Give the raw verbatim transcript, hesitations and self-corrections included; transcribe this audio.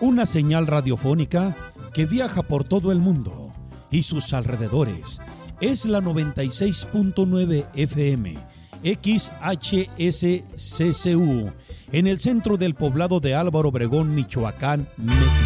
Una señal radiofónica que viaja por todo el mundo y sus alrededores. Es la noventa y seis punto nueve F M, X H S C C U, en el centro del poblado de Álvaro Obregón, Michoacán, México.